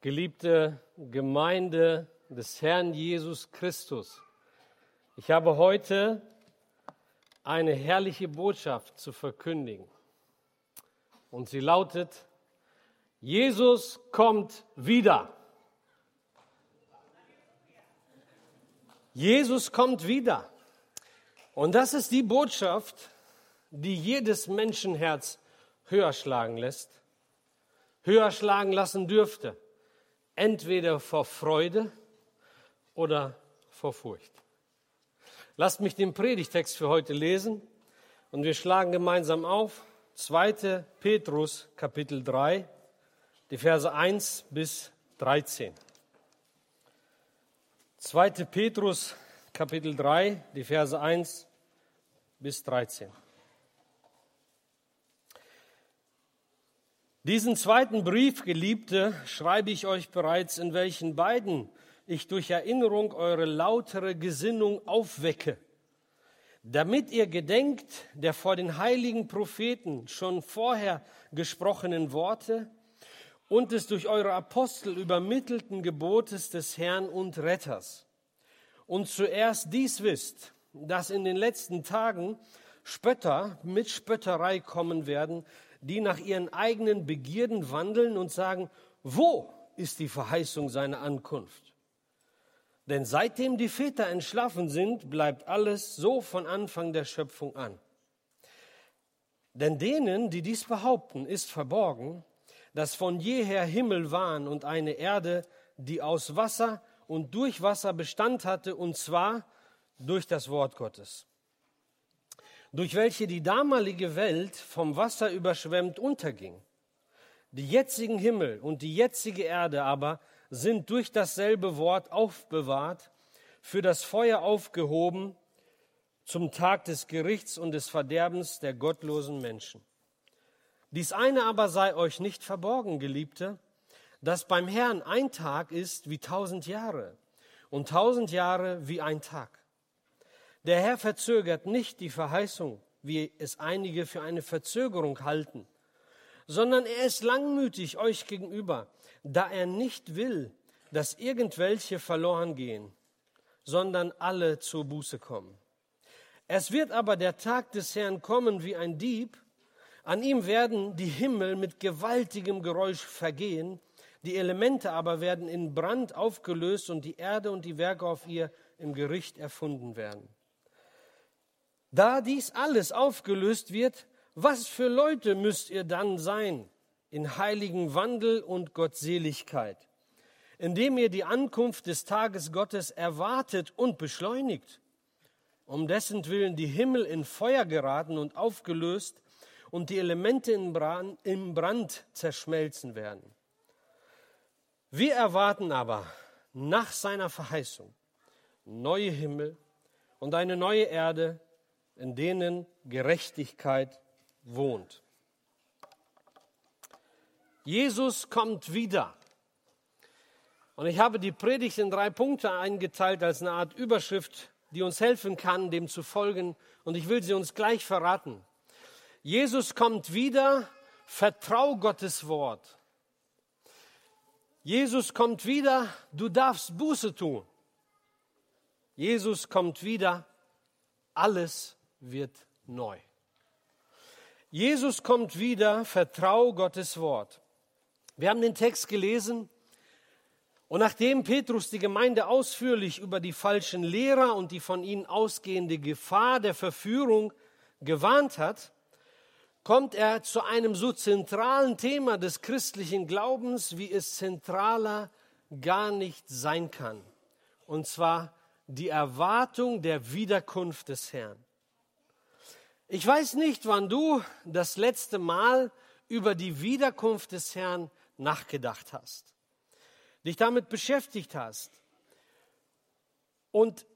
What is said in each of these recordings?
Geliebte Gemeinde des Herrn Jesus Christus, ich habe heute eine herrliche Botschaft zu verkündigen. Und sie lautet: Jesus kommt wieder. Jesus kommt wieder. Und das ist die Botschaft, die jedes Menschenherz höher schlagen lässt, höher schlagen lassen dürfte. Entweder vor Freude oder vor Furcht. Lasst mich den Predigtext für heute lesen und wir schlagen gemeinsam auf 2. Petrus, Kapitel 3, die Verse 1 bis 13. 2. Petrus, Kapitel 3, die Verse 1 bis 13. Diesen zweiten Brief, Geliebte, schreibe ich euch bereits, in welchen beiden ich durch Erinnerung eure lautere Gesinnung aufwecke, damit ihr gedenkt der vor den heiligen Propheten schon vorher gesprochenen Worte und des durch eure Apostel übermittelten Gebotes des Herrn und Retters. Und zuerst dies wisst, dass in den letzten Tagen Spötter mit Spötterei kommen werden, die nach ihren eigenen Begierden wandeln und sagen: Wo ist die Verheißung seiner Ankunft? Denn seitdem die Väter entschlafen sind, bleibt alles so von Anfang der Schöpfung an. Denn denen, die dies behaupten, ist verborgen, dass von jeher Himmel waren und eine Erde, die aus Wasser und durch Wasser Bestand hatte, und zwar durch das Wort Gottes, durch welche die damalige Welt vom Wasser überschwemmt unterging. Die jetzigen Himmel und die jetzige Erde aber sind durch dasselbe Wort aufbewahrt, für das Feuer aufgehoben, zum Tag des Gerichts und des Verderbens der gottlosen Menschen. Dies eine aber sei euch nicht verborgen, Geliebte, dass beim Herrn ein Tag ist wie 1000 Jahre und 1000 Jahre wie ein Tag. Der Herr verzögert nicht die Verheißung, wie es einige für eine Verzögerung halten, sondern er ist langmütig euch gegenüber, da er nicht will, dass irgendwelche verloren gehen, sondern alle zur Buße kommen. Es wird aber der Tag des Herrn kommen wie ein Dieb. An ihm werden die Himmel mit gewaltigem Geräusch vergehen, die Elemente aber werden in Brand aufgelöst und die Erde und die Werke auf ihr im Gericht erfunden werden. Da dies alles aufgelöst wird, was für Leute müsst ihr dann sein in heiligen Wandel und Gottseligkeit, indem ihr die Ankunft des Tages Gottes erwartet und beschleunigt, um dessen Willen die Himmel in Feuer geraten und aufgelöst und die Elemente im Brand zerschmelzen werden. Wir erwarten aber nach seiner Verheißung neue Himmel und eine neue Erde, in denen Gerechtigkeit wohnt. Jesus kommt wieder. Und ich habe die Predigt in 3 Punkte eingeteilt als eine Art Überschrift, die uns helfen kann, dem zu folgen. Und ich will sie uns gleich verraten. Jesus kommt wieder, vertrau Gottes Wort. Jesus kommt wieder, du darfst Buße tun. Jesus kommt wieder, alles wird neu. Jesus kommt wieder, vertrau Gottes Wort. Wir haben den Text gelesen und nachdem Petrus die Gemeinde ausführlich über die falschen Lehrer und die von ihnen ausgehende Gefahr der Verführung gewarnt hat, kommt er zu einem so zentralen Thema des christlichen Glaubens, wie es zentraler gar nicht sein kann. Und zwar die Erwartung der Wiederkunft des Herrn. Ich weiß nicht, wann du das letzte Mal über die Wiederkunft des Herrn nachgedacht hast, dich damit beschäftigt hast und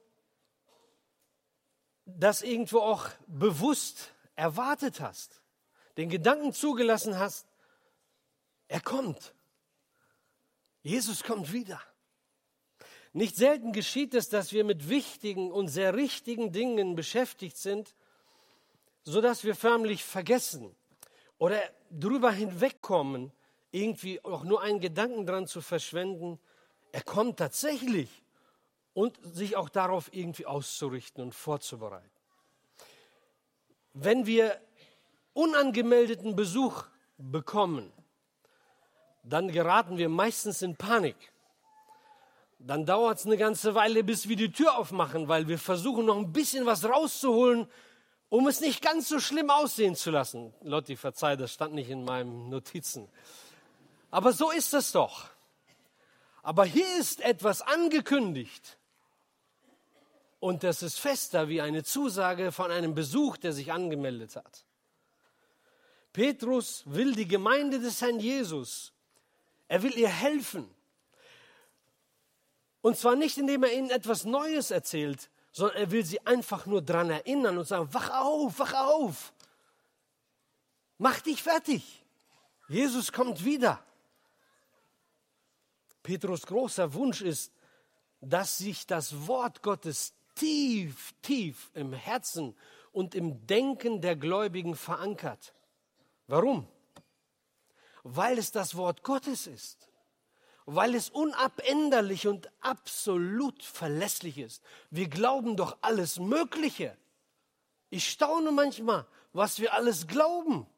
das irgendwo auch bewusst erwartet hast, den Gedanken zugelassen hast, er kommt. Jesus kommt wieder. Nicht selten geschieht es, dass wir mit wichtigen und sehr richtigen Dingen beschäftigt sind, sodass wir förmlich vergessen oder drüber hinwegkommen, irgendwie auch nur einen Gedanken dran zu verschwenden. Er kommt tatsächlich und sich auch darauf irgendwie auszurichten und vorzubereiten. Wenn wir unangemeldeten Besuch bekommen, dann geraten wir meistens in Panik. Dann dauert es eine ganze Weile, bis wir die Tür aufmachen, weil wir versuchen, noch ein bisschen was rauszuholen, um es nicht ganz so schlimm aussehen zu lassen. Lotti, verzeih, das stand nicht in meinen Notizen. Aber so ist es doch. Aber hier ist etwas angekündigt. Und das ist fester wie eine Zusage von einem Besuch, der sich angemeldet hat. Petrus will die Gemeinde des Herrn Jesus, er will ihr helfen. Und zwar nicht, indem er ihnen etwas Neues erzählt, sondern er will sie einfach nur daran erinnern und sagen, wach auf, mach dich fertig. Jesus kommt wieder. Petrus' großer Wunsch ist, dass sich das Wort Gottes tief, tief im Herzen und im Denken der Gläubigen verankert. Warum? Weil es das Wort Gottes ist. Weil es unabänderlich und absolut verlässlich ist. Wir glauben doch alles Mögliche. Ich staune manchmal, was wir alles glauben.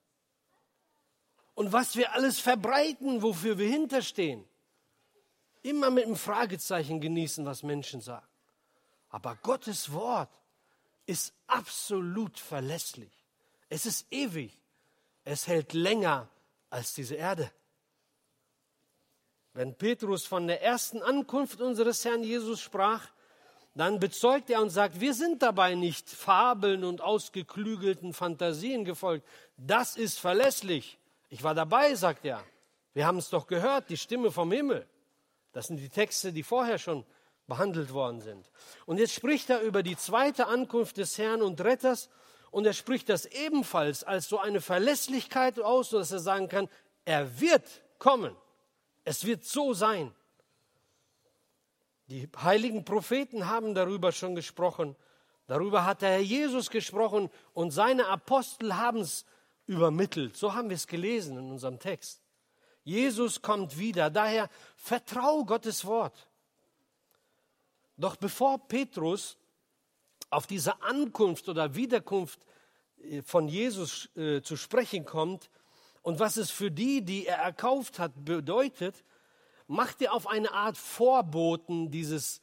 Und was wir alles verbreiten, wofür wir hinterstehen. Immer mit einem Fragezeichen genießen, was Menschen sagen. Aber Gottes Wort ist absolut verlässlich. Es ist ewig. Es hält länger als diese Erde. Wenn Petrus von der ersten Ankunft unseres Herrn Jesus sprach, dann bezeugt er und sagt, wir sind dabei nicht Fabeln und ausgeklügelten Fantasien gefolgt. Das ist verlässlich. Ich war dabei, sagt er. Wir haben es doch gehört, die Stimme vom Himmel. Das sind die Texte, die vorher schon behandelt worden sind. Und jetzt spricht er über die zweite Ankunft des Herrn und Retters. Und er spricht das ebenfalls als so eine Verlässlichkeit aus, dass er sagen kann, er wird kommen. Es wird so sein. Die heiligen Propheten haben darüber schon gesprochen. Darüber hat der Herr Jesus gesprochen und seine Apostel haben es übermittelt. So haben wir es gelesen in unserem Text. Jesus kommt wieder. Daher vertrau Gottes Wort. Doch bevor Petrus auf diese Ankunft oder Wiederkunft von Jesus zu sprechen kommt und was es für die, die er erkauft hat, bedeutet, macht er auf eine Art Vorboten dieses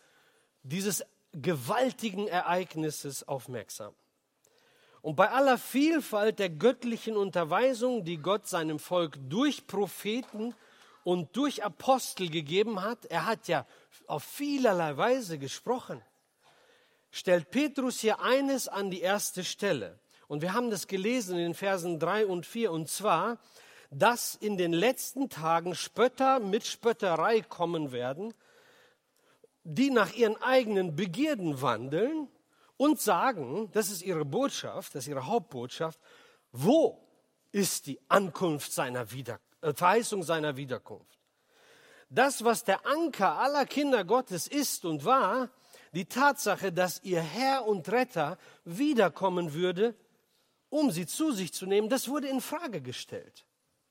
gewaltigen Ereignisses aufmerksam. Und bei aller Vielfalt der göttlichen Unterweisung, die Gott seinem Volk durch Propheten und durch Apostel gegeben hat, er hat ja auf vielerlei Weise gesprochen, stellt Petrus hier eines an die erste Stelle. Und wir haben das gelesen in den Versen 3 und 4, und zwar, dass in den letzten Tagen Spötter mit Spötterei kommen werden, die nach ihren eigenen Begierden wandeln und sagen, das ist ihre Botschaft, das ist ihre Hauptbotschaft, wo ist die Ankunft Verheißung seiner Wiederkunft? Das, was der Anker aller Kinder Gottes ist und war, die Tatsache, dass ihr Herr und Retter wiederkommen würde, um sie zu sich zu nehmen, das wurde in Frage gestellt.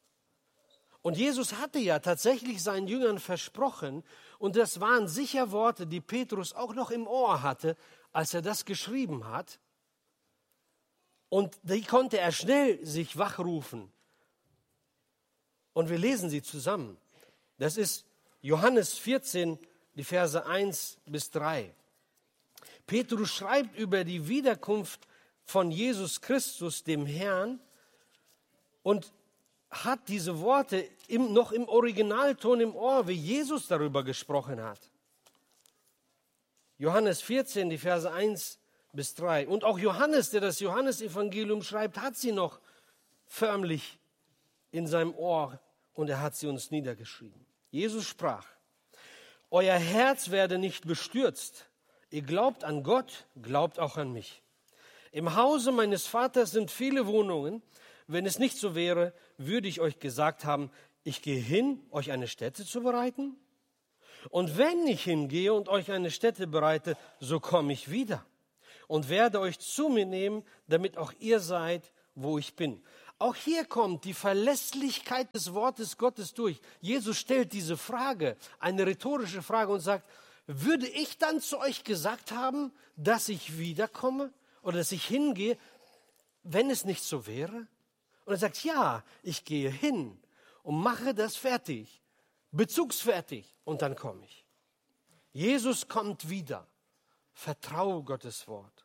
Und Jesus hatte ja tatsächlich seinen Jüngern versprochen, und das waren sicher Worte, die Petrus auch noch im Ohr hatte, als er das geschrieben hat. Und die konnte er schnell sich wachrufen. Und wir lesen sie zusammen. Das ist Johannes 14, die Verse 1 bis 3. Petrus schreibt über die Wiederkunft von Jesus Christus, dem Herrn, und hat diese Worte noch im Originalton im Ohr, wie Jesus darüber gesprochen hat. Johannes 14, die Verse 1 bis 3. Und auch Johannes, der das Johannesevangelium schreibt, hat sie noch förmlich in seinem Ohr und er hat sie uns niedergeschrieben. Jesus sprach, euer Herz werde nicht bestürzt. Ihr glaubt an Gott, glaubt auch an mich. Im Hause meines Vaters sind viele Wohnungen. Wenn es nicht so wäre, würde ich euch gesagt haben, ich gehe hin, euch eine Stätte zu bereiten. Und wenn ich hingehe und euch eine Stätte bereite, so komme ich wieder und werde euch zu mir nehmen, damit auch ihr seid, wo ich bin. Auch hier kommt die Verlässlichkeit des Wortes Gottes durch. Jesus stellt diese Frage, eine rhetorische Frage und sagt, würde ich dann zu euch gesagt haben, dass ich wiederkomme oder dass ich hingehe, wenn es nicht so wäre? Und er sagt, ja, ich gehe hin und mache das fertig, bezugsfertig und dann komme ich. Jesus kommt wieder. Vertraue Gottes Wort.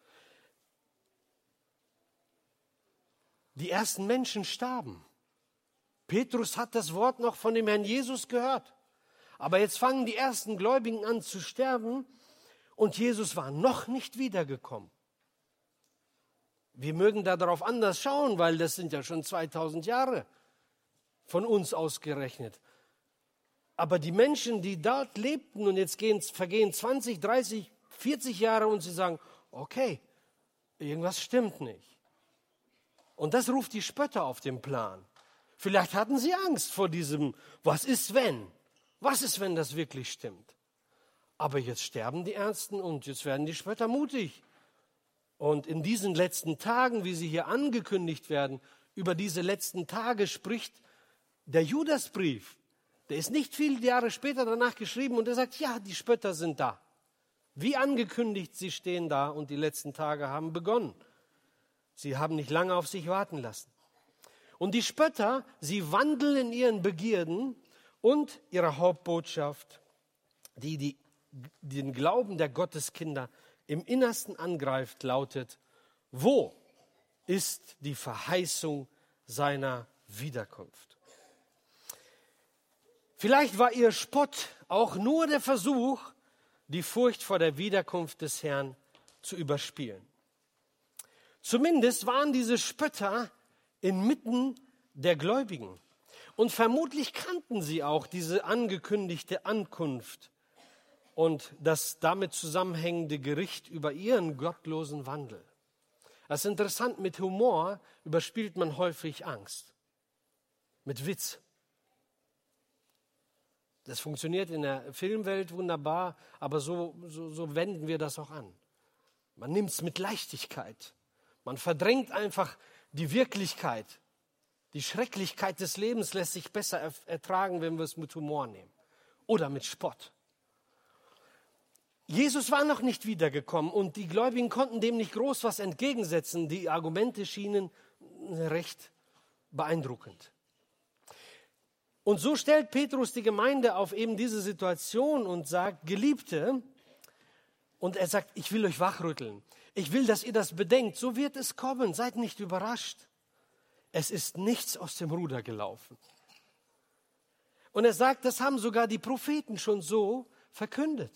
Die ersten Menschen starben. Petrus hat das Wort noch von dem Herrn Jesus gehört. Aber jetzt fangen die ersten Gläubigen an zu sterben und Jesus war noch nicht wiedergekommen. Wir mögen da darauf anders schauen, weil das sind ja schon 2000 Jahre von uns ausgerechnet. Aber die Menschen, die dort lebten und jetzt vergehen 20, 30, 40 Jahre und sie sagen, okay, irgendwas stimmt nicht. Und das ruft die Spötter auf den Plan. Vielleicht hatten sie Angst vor diesem, was ist wenn? Was ist, wenn das wirklich stimmt? Aber jetzt sterben die Ersten und jetzt werden die Spötter mutig. Und in diesen letzten Tagen, wie sie hier angekündigt werden, über diese letzten Tage spricht der Judasbrief. Der ist nicht viele Jahre später danach geschrieben und er sagt, ja, die Spötter sind da. Wie angekündigt, sie stehen da und die letzten Tage haben begonnen. Sie haben nicht lange auf sich warten lassen. Und die Spötter, sie wandeln in ihren Begierden und ihre Hauptbotschaft, die den Glauben der Gotteskinder im Innersten angreift, lautet, wo ist die Verheißung seiner Wiederkunft? Vielleicht war ihr Spott auch nur der Versuch, die Furcht vor der Wiederkunft des Herrn zu überspielen. Zumindest waren diese Spötter inmitten der Gläubigen. Und vermutlich kannten sie auch diese angekündigte Ankunft und das damit zusammenhängende Gericht über ihren gottlosen Wandel. Das ist interessant, mit Humor überspielt man häufig Angst. Mit Witz. Das funktioniert in der Filmwelt wunderbar, aber so wenden wir das auch an. Man nimmt es mit Leichtigkeit. Man verdrängt einfach die Wirklichkeit. Die Schrecklichkeit des Lebens lässt sich besser ertragen, wenn wir es mit Humor nehmen. Oder mit Spott. Jesus war noch nicht wiedergekommen und die Gläubigen konnten dem nicht groß was entgegensetzen. Die Argumente schienen recht beeindruckend. Und so stellt Petrus die Gemeinde auf eben diese Situation und sagt, Geliebte, und er sagt, ich will euch wachrütteln. Ich will, dass ihr das bedenkt. So wird es kommen. Seid nicht überrascht. Es ist nichts aus dem Ruder gelaufen. Und er sagt, das haben sogar die Propheten schon so verkündet.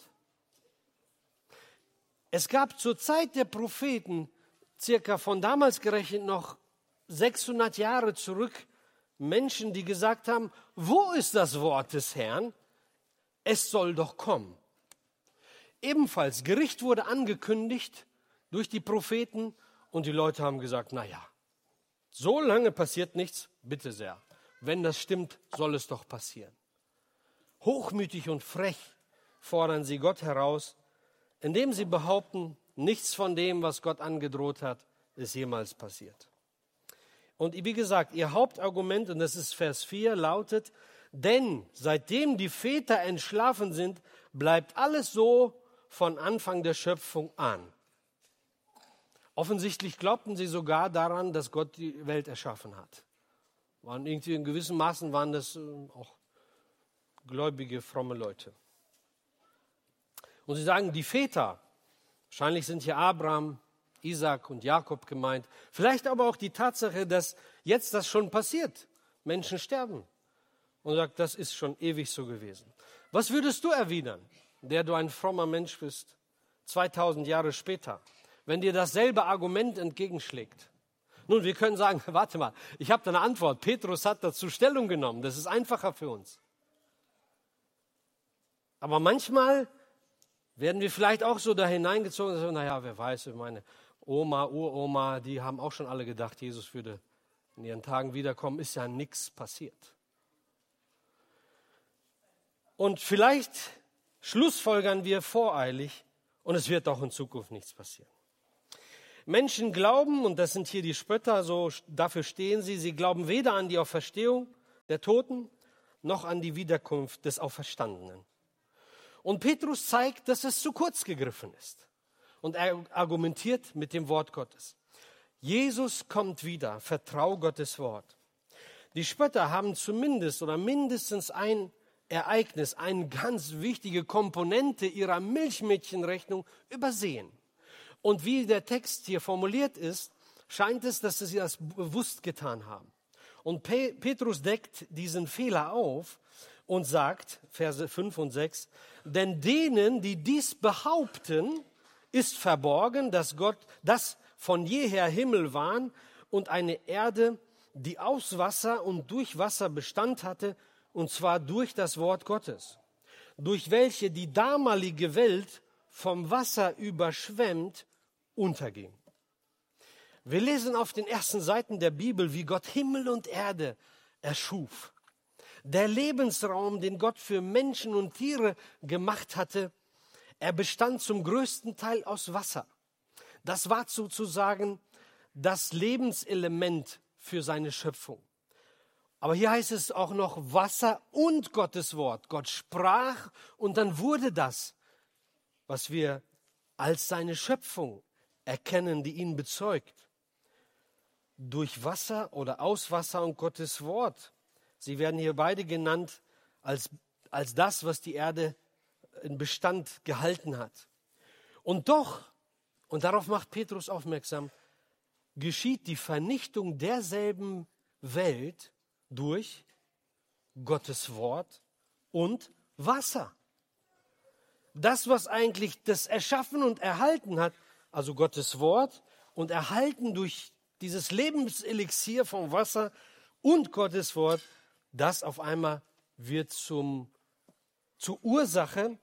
Es gab zur Zeit der Propheten, circa von damals gerechnet noch 600 Jahre zurück, Menschen, die gesagt haben, wo ist das Wort des Herrn? Es soll doch kommen. Ebenfalls, Gericht wurde angekündigt durch die Propheten und die Leute haben gesagt, naja, so lange passiert nichts, bitte sehr. Wenn das stimmt, soll es doch passieren. Hochmütig und frech fordern sie Gott heraus, indem sie behaupten, nichts von dem, was Gott angedroht hat, ist jemals passiert. Und wie gesagt, ihr Hauptargument, und das ist Vers 4, lautet, denn seitdem die Väter entschlafen sind, bleibt alles so von Anfang der Schöpfung an. Offensichtlich glaubten sie sogar daran, dass Gott die Welt erschaffen hat. Irgendwie in gewissem Maßen waren das auch gläubige, fromme Leute. Und sie sagen, die Väter, wahrscheinlich sind hier Abraham, Isaac und Jakob gemeint, vielleicht aber auch die Tatsache, dass jetzt das schon passiert. Menschen sterben. Und sagt, das ist schon ewig so gewesen. Was würdest du erwidern, der du ein frommer Mensch bist, 2000 Jahre später, wenn dir dasselbe Argument entgegenschlägt? Nun, wir können sagen, warte mal, ich habe da eine Antwort. Petrus hat dazu Stellung genommen. Das ist einfacher für uns. Aber manchmal werden wir vielleicht auch so da hineingezogen, so, naja, wer weiß, meine Oma, Uroma, die haben auch schon alle gedacht, Jesus würde in ihren Tagen wiederkommen, ist ja nichts passiert. Und vielleicht schlussfolgern wir voreilig und es wird auch in Zukunft nichts passieren. Menschen glauben, und das sind hier die Spötter, so dafür stehen sie glauben weder an die Auferstehung der Toten, noch an die Wiederkunft des Auferstandenen. Und Petrus zeigt, dass es zu kurz gegriffen ist. Und er argumentiert mit dem Wort Gottes. Jesus kommt wieder, vertrau Gottes Wort. Die Spötter haben zumindest oder mindestens ein Ereignis, eine ganz wichtige Komponente ihrer Milchmädchenrechnung übersehen. Und wie der Text hier formuliert ist, scheint es, dass sie das bewusst getan haben. Und Petrus deckt diesen Fehler auf und sagt, Verse 5 und 6, denn denen, die dies behaupten, ist verborgen, dass Gott, das von jeher Himmel waren und eine Erde, die aus Wasser und durch Wasser Bestand hatte, und zwar durch das Wort Gottes, durch welche die damalige Welt vom Wasser überschwemmt unterging. Wir lesen auf den ersten Seiten der Bibel, wie Gott Himmel und Erde erschuf. Der Lebensraum, den Gott für Menschen und Tiere gemacht hatte, er bestand zum größten Teil aus Wasser. Das war sozusagen das Lebenselement für seine Schöpfung. Aber hier heißt es auch noch Wasser und Gottes Wort. Gott sprach und dann wurde das, was wir als seine Schöpfung erkennen, die ihn bezeugt. Durch Wasser oder aus Wasser und Gottes Wort. Sie werden hier beide genannt als das, was die Erde in Bestand gehalten hat. Und doch, und darauf macht Petrus aufmerksam, geschieht die Vernichtung derselben Welt durch Gottes Wort und Wasser. Das, was eigentlich das Erschaffen und Erhalten hat, also Gottes Wort und erhalten durch dieses Lebenselixier vom Wasser und Gottes Wort, das auf einmal wird zur Ursache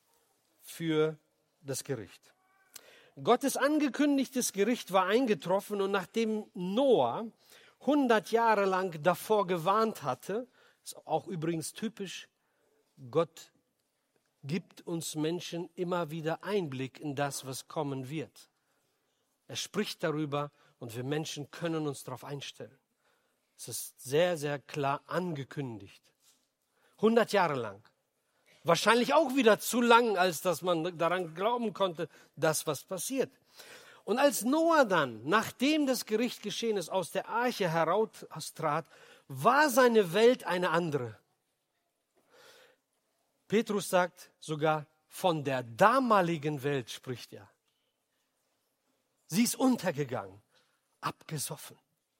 für das Gericht. Gottes angekündigtes Gericht war eingetroffen und nachdem Noah 100 Jahre lang davor gewarnt hatte, ist auch übrigens typisch, Gott gibt uns Menschen immer wieder Einblick in das, was kommen wird. Er spricht darüber und wir Menschen können uns darauf einstellen. Es ist sehr, sehr klar angekündigt. 100 Jahre lang. Wahrscheinlich auch wieder zu lang, als dass man daran glauben konnte, dass was passiert. Und als Noah dann, nachdem das Gericht geschehen ist, aus der Arche heraustrat, war seine Welt eine andere. Petrus sagt sogar, von der damaligen Welt spricht er. Sie ist untergegangen, abgesoffen.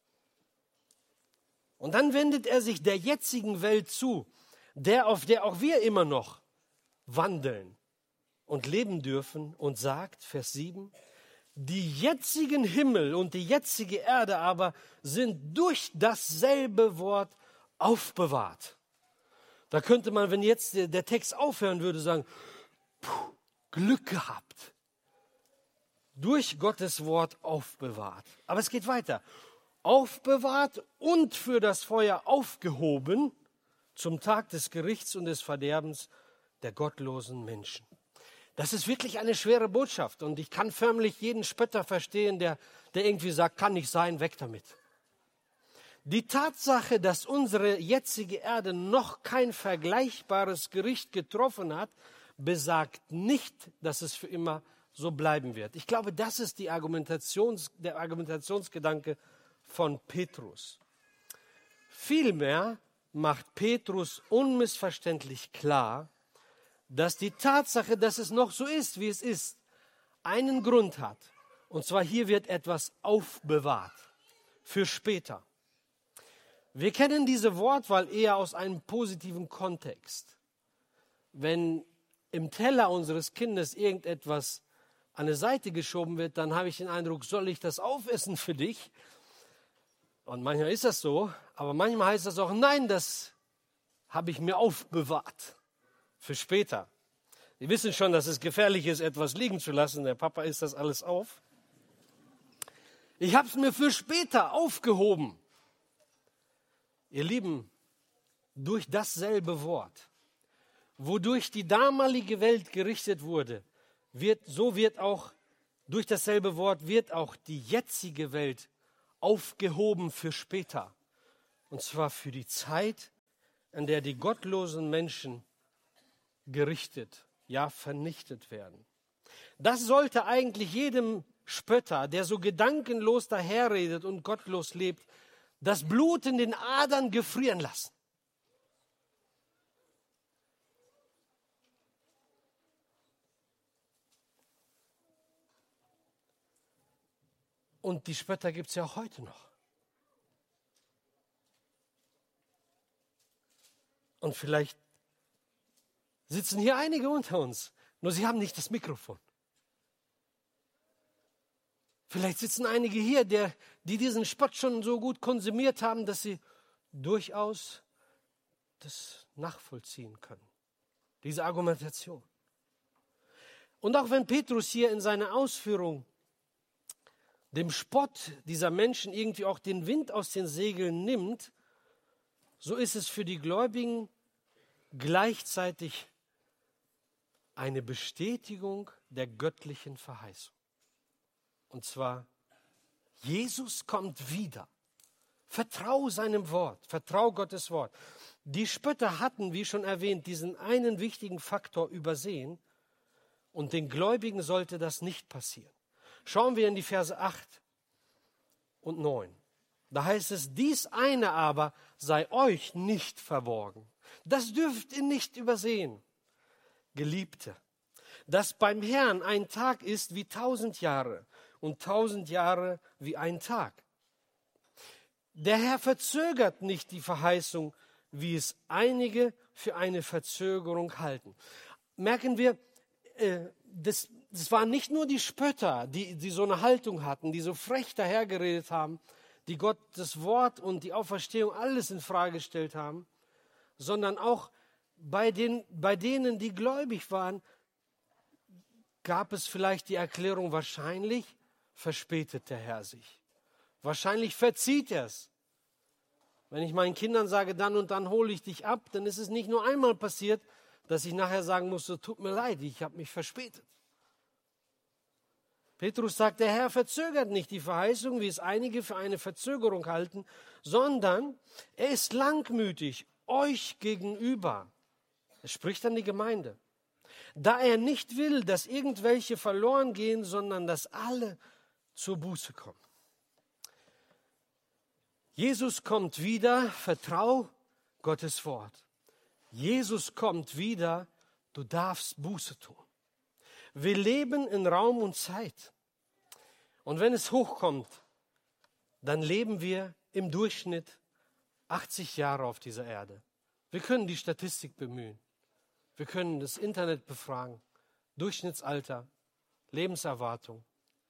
Und dann wendet er sich der jetzigen Welt zu, auf der auch wir immer noch wandeln und leben dürfen und sagt, Vers 7, die jetzigen Himmel und die jetzige Erde aber sind durch dasselbe Wort aufbewahrt. Da könnte man, wenn jetzt der Text aufhören würde, sagen, Glück gehabt. Durch Gottes Wort aufbewahrt. Aber es geht weiter. Aufbewahrt und für das Feuer aufgehoben zum Tag des Gerichts und des Verderbens der gottlosen Menschen. Das ist wirklich eine schwere Botschaft und ich kann förmlich jeden Spötter verstehen, der irgendwie sagt, kann nicht sein, weg damit. Die Tatsache, dass unsere jetzige Erde noch kein vergleichbares Gericht getroffen hat, besagt nicht, dass es für immer so bleiben wird. Ich glaube, das ist der Argumentationsgedanke von Petrus. Vielmehr macht Petrus unmissverständlich klar, dass die Tatsache, dass es noch so ist, wie es ist, einen Grund hat. Und zwar hier wird etwas aufbewahrt für später. Wir kennen diese Wortwahl eher aus einem positiven Kontext. Wenn im Teller unseres Kindes irgendetwas an eine Seite geschoben wird, dann habe ich den Eindruck, soll ich das aufessen für dich? Und manchmal ist das so, aber manchmal heißt das auch, nein, das habe ich mir aufbewahrt für später. Sie wissen schon, dass es gefährlich ist, etwas liegen zu lassen. Der Papa isst das alles auf. Ich habe es mir für später aufgehoben. Ihr Lieben, durch dasselbe Wort, wodurch die damalige Welt gerichtet wurde, wird auch Durch dasselbe Wort wird auch die jetzige Welt aufgehoben für später. Und zwar für die Zeit, in der die gottlosen Menschen gerichtet, ja vernichtet werden. Das sollte eigentlich jedem Spötter, der so gedankenlos daherredet und gottlos lebt, das Blut in den Adern gefrieren lassen. Und die Spötter gibt es ja auch heute noch. Und vielleicht sitzen hier einige unter uns, nur sie haben nicht das Mikrofon. Vielleicht sitzen einige hier, die diesen Spott schon so gut konsumiert haben, dass sie durchaus das nachvollziehen können, diese Argumentation. Und auch wenn Petrus hier in seiner Ausführung dem Spott dieser Menschen irgendwie auch den Wind aus den Segeln nimmt, so ist es für die Gläubigen gleichzeitig eine Bestätigung der göttlichen Verheißung. Und zwar, Jesus kommt wieder. Vertrau seinem Wort, vertrau Gottes Wort. Die Spötter hatten, wie schon erwähnt, diesen einen wichtigen Faktor übersehen und den Gläubigen sollte das nicht passieren. Schauen wir in die Verse 8 und 9. Da heißt es, dies eine aber sei euch nicht verborgen. Das dürft ihr nicht übersehen. Geliebte, dass beim Herrn ein Tag ist wie 1000 Jahre und 1000 Jahre wie ein Tag. Der Herr verzögert nicht die Verheißung, wie es einige für eine Verzögerung halten. Merken wir, das waren nicht nur die Spötter, die so eine Haltung hatten, die so frech dahergeredet haben, die Gott das Wort und die Auferstehung alles in Frage gestellt haben, sondern auch bei denen, die gläubig waren, gab es vielleicht die Erklärung, wahrscheinlich verspätet der Herr sich. Wahrscheinlich verzieht er es. Wenn ich meinen Kindern sage, dann und dann hole ich dich ab, dann ist es nicht nur einmal passiert, dass ich nachher sagen musste, tut mir leid, ich habe mich verspätet. Petrus sagt, der Herr verzögert nicht die Verheißung, wie es einige für eine Verzögerung halten, sondern er ist langmütig euch gegenüber. Er spricht an die Gemeinde. Da er nicht will, dass irgendwelche verloren gehen, sondern dass alle zur Buße kommen. Jesus kommt wieder, vertrau Gottes Wort. Jesus kommt wieder, du darfst Buße tun. Wir leben in Raum und Zeit. Und wenn es hochkommt, dann leben wir im Durchschnitt 80 Jahre auf dieser Erde. Wir können die Statistik bemühen. Wir können das Internet befragen. Durchschnittsalter, Lebenserwartung.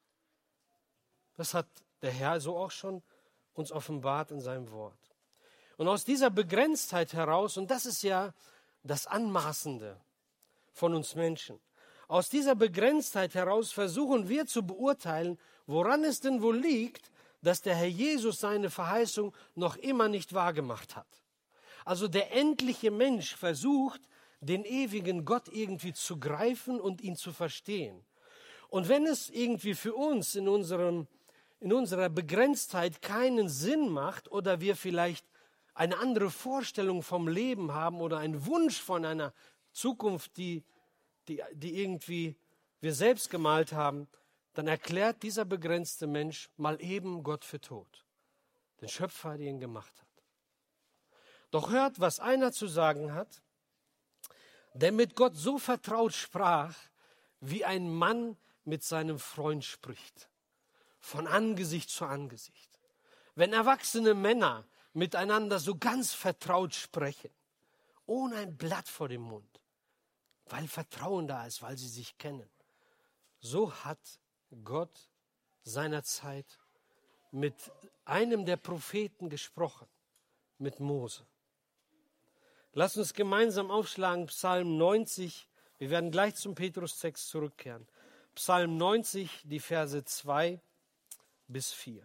Das hat der Herr so auch schon uns offenbart in seinem Wort. Und aus dieser Begrenztheit heraus, und das ist ja das Anmaßende von uns Menschen, aus dieser Begrenztheit heraus versuchen wir zu beurteilen, woran es denn wohl liegt, dass der Herr Jesus seine Verheißung noch immer nicht wahrgemacht hat. Also der endliche Mensch versucht, den ewigen Gott irgendwie zu greifen und ihn zu verstehen. Und wenn es irgendwie für uns in unserer Begrenztheit keinen Sinn macht oder wir vielleicht eine andere Vorstellung vom Leben haben oder einen Wunsch von einer Zukunft, die irgendwie wir selbst gemalt haben, dann erklärt dieser begrenzte Mensch mal eben Gott für tot. Den Schöpfer, der ihn gemacht hat. Doch hört, was einer zu sagen hat, der mit Gott so vertraut sprach, wie ein Mann mit seinem Freund spricht. Von Angesicht zu Angesicht. Wenn erwachsene Männer miteinander so ganz vertraut sprechen, ohne ein Blatt vor dem Mund, weil Vertrauen da ist, weil sie sich kennen. So hat Gott seinerzeit mit einem der Propheten gesprochen, mit Mose. Lass uns gemeinsam aufschlagen, Psalm 90. Wir werden gleich zum Petrus-Text zurückkehren. Psalm 90, die Verse 2 bis 4.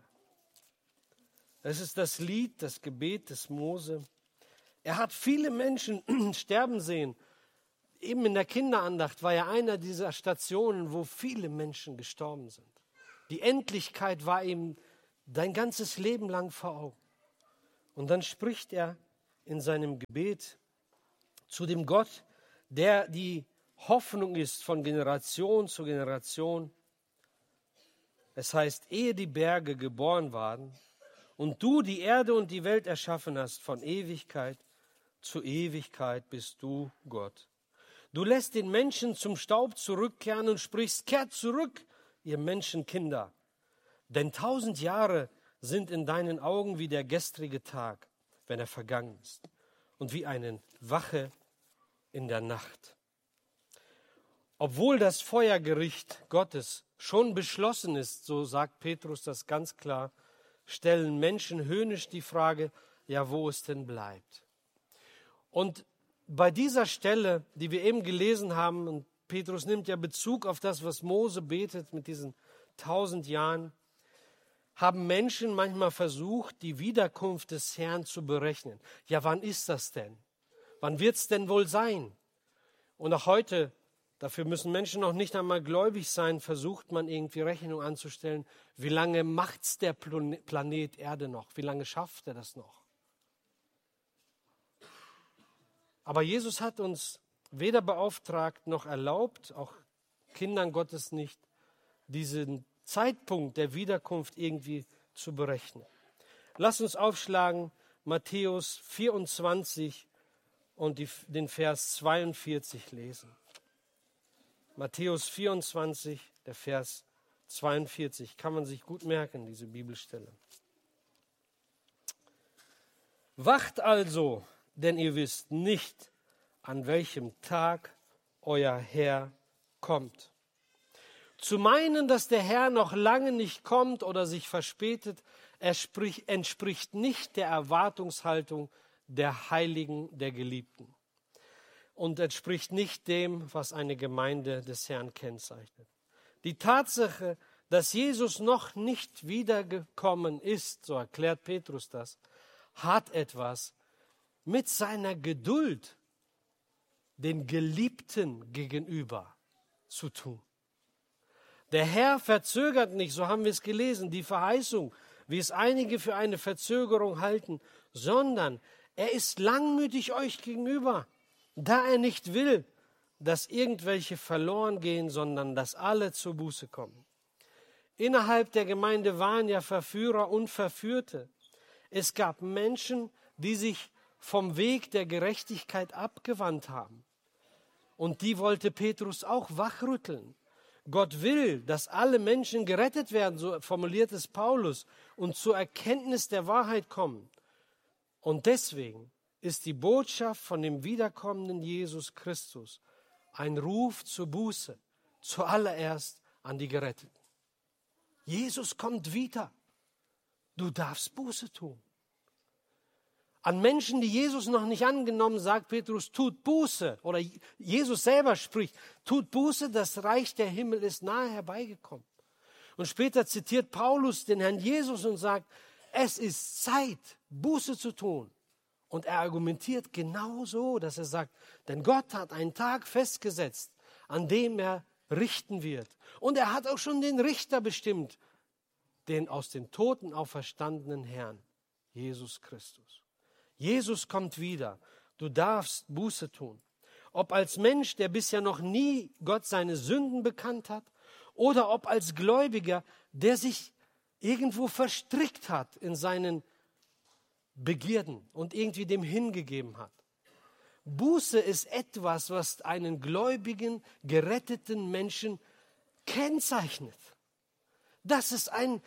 Es ist das Lied, das Gebet des Mose. Er hat viele Menschen sterben sehen. eben in der Kinderandacht war ja einer dieser Stationen, wo viele Menschen gestorben sind. Die Endlichkeit war ihm dein ganzes Leben lang vor Augen. Und dann spricht er in seinem Gebet zu dem Gott, der die Hoffnung ist von Generation zu Generation. Es heißt, ehe die Berge geboren waren und du die Erde und die Welt erschaffen hast, von Ewigkeit zu Ewigkeit bist du Gott. Du lässt den Menschen zum Staub zurückkehren und sprichst, kehrt zurück, ihr Menschenkinder. Denn 1000 Jahre sind in deinen Augen wie der gestrige Tag, wenn er vergangen ist, und wie eine Wache in der Nacht. Obwohl das Feuergericht Gottes schon beschlossen ist, so sagt Petrus das ganz klar, stellen Menschen höhnisch die Frage, ja, wo es denn bleibt. Und bei dieser Stelle, die wir eben gelesen haben, und Petrus nimmt ja Bezug auf das, was Mose betet mit diesen 1000 Jahren, haben Menschen manchmal versucht, die Wiederkunft des Herrn zu berechnen. Ja, wann ist das denn? Wann wird es denn wohl sein? Und auch heute, dafür müssen Menschen noch nicht einmal gläubig sein, versucht man irgendwie Rechnung anzustellen, wie lange macht's der Planet Erde noch? Wie lange schafft er das noch? Aber Jesus hat uns weder beauftragt noch erlaubt, auch Kindern Gottes nicht, diesen Zeitpunkt der Wiederkunft irgendwie zu berechnen. Lass uns aufschlagen, Matthäus 24 und den Vers 42 lesen. Matthäus 24, der Vers 42, kann man sich gut merken, diese Bibelstelle. Wacht also, denn ihr wisst nicht, an welchem Tag euer Herr kommt. Zu meinen, dass der Herr noch lange nicht kommt oder sich verspätet, entspricht nicht der Erwartungshaltung der Heiligen, der Geliebten. Und entspricht nicht dem, was eine Gemeinde des Herrn kennzeichnet. Die Tatsache, dass Jesus noch nicht wiedergekommen ist, so erklärt Petrus das, hat etwas mit seiner Geduld den Geliebten gegenüber zu tun. Der Herr verzögert nicht, so haben wir es gelesen, die Verheißung, wie es einige für eine Verzögerung halten, sondern er ist langmütig euch gegenüber, da er nicht will, dass irgendwelche verloren gehen, sondern dass alle zur Buße kommen. Innerhalb der Gemeinde waren ja Verführer und Verführte. Es gab Menschen, die sich vom Weg der Gerechtigkeit abgewandt haben. Und die wollte Petrus auch wachrütteln. Gott will, dass alle Menschen gerettet werden, so formuliert es Paulus, und zur Erkenntnis der Wahrheit kommen. Und deswegen ist die Botschaft von dem wiederkommenden Jesus Christus ein Ruf zur Buße, zuallererst an die Geretteten. Jesus kommt wieder. Du darfst Buße tun. An Menschen, die Jesus noch nicht angenommen, sagt Petrus, tut Buße. Oder Jesus selber spricht, tut Buße, das Reich der Himmel ist nahe herbeigekommen. Und später zitiert Paulus den Herrn Jesus und sagt, es ist Zeit, Buße zu tun. Und er argumentiert genau so, dass er sagt, denn Gott hat einen Tag festgesetzt, an dem er richten wird. Und er hat auch schon den Richter bestimmt, den aus den Toten auferstandenen Herrn, Jesus Christus. Jesus kommt wieder. Du darfst Buße tun. Ob als Mensch, der bisher noch nie Gott seine Sünden bekannt hat, oder ob als Gläubiger, der sich irgendwo verstrickt hat in seinen Begierden und irgendwie dem hingegeben hat. Buße ist etwas, was einen gläubigen, geretteten Menschen kennzeichnet. Das ist ein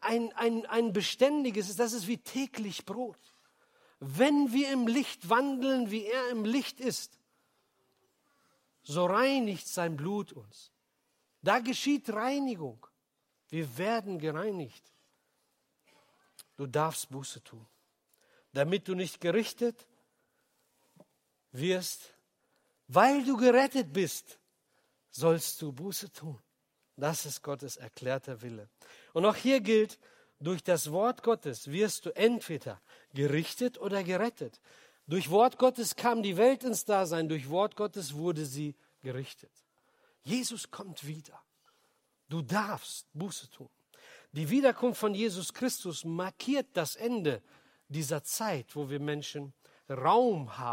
beständiges, das ist wie täglich Brot. Wenn wir im Licht wandeln, wie er im Licht ist, so reinigt sein Blut uns. Da geschieht Reinigung. Wir werden gereinigt. Du darfst Buße tun, damit du nicht gerichtet wirst. Weil du gerettet bist, sollst du Buße tun. Das ist Gottes erklärter Wille. Und auch hier gilt, durch das Wort Gottes wirst du entweder gerichtet oder gerettet. Durch Wort Gottes kam die Welt ins Dasein, durch Wort Gottes wurde sie gerichtet. Jesus kommt wieder. Du darfst Buße tun. Die Wiederkunft von Jesus Christus markiert das Ende dieser Zeit, wo wir Menschen Raum haben.